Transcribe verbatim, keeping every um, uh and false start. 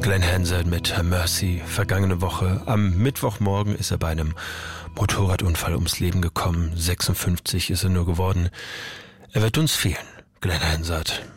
Glenn Hansard mit Mercy. Vergangene Woche am Mittwochmorgen ist er bei einem Motorradunfall ums Leben gekommen. sechsundfünfzig ist er nur geworden. Er wird uns fehlen, Glenn Hansard.